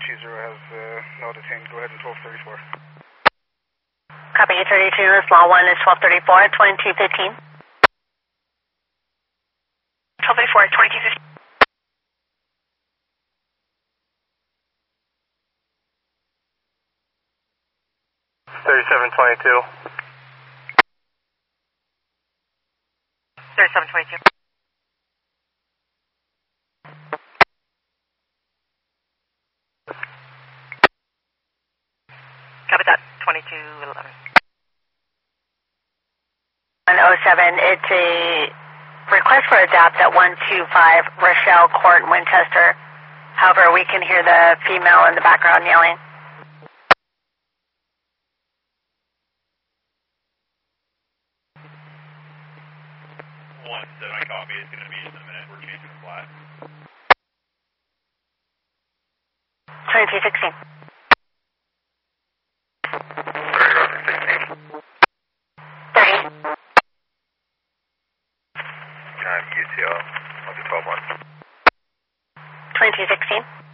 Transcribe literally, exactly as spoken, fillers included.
two zero has uh, no detained. Go ahead and twelve thirty-four. Copy thirty-two, small one is twelve thirty-four, twenty-two fifteen. twelve thirty-four, twenty-two fifteen. thirty-seven twenty-two. thirty-seven twenty-two. Copy that, twenty-two eleven. one oh seven, it's a request for adapt at one two five Rochelle Court, Winchester. However, we can hear the female in the background yelling. one seven, I copy. It's going to be just a minute. We're changing the flat. twenty-two sixteen. thirty. Time U T L, one two twelve one. twenty-two sixteen.